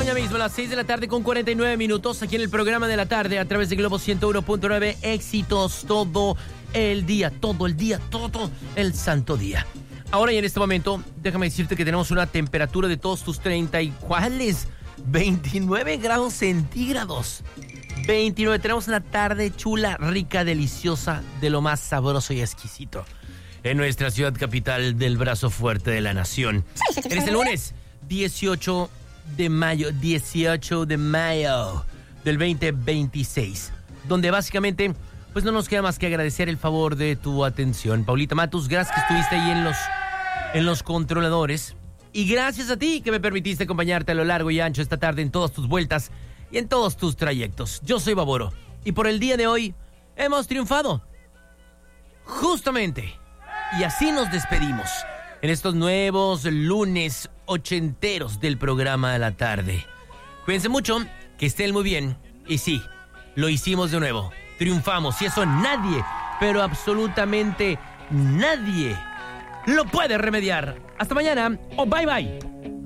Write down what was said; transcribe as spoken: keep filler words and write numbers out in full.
ya mismo a las seis de la tarde con cuarenta y nueve minutos aquí en el programa de la tarde a través de Globo ciento uno punto nueve. Éxitos todo el día, todo el día, todo el santo día. Ahora y en este momento, déjame decirte que tenemos una temperatura de todos tus treinta y cuáles, veintinueve grados centígrados. veintinueve, tenemos una tarde chula, rica, deliciosa, de lo más sabroso y exquisito en nuestra ciudad capital del brazo fuerte de la nación. En este lunes, dieciocho de mayo, dieciocho de mayo del veinte veintiséis, donde básicamente pues no nos queda más que agradecer el favor de tu atención. Paulita Matus, gracias que estuviste ahí en los, en los controladores. Y gracias a ti que me permitiste acompañarte a lo largo y ancho esta tarde en todas tus vueltas y en todos tus trayectos. Yo soy Baboro y por el día de hoy hemos triunfado. Justamente. Y así nos despedimos en estos nuevos lunes ochenteros del programa de la tarde. Cuídense mucho, que estén muy bien. Y sí, lo hicimos de nuevo. Triunfamos y eso nadie, pero absolutamente nadie lo puede remediar. Hasta mañana o bye bye.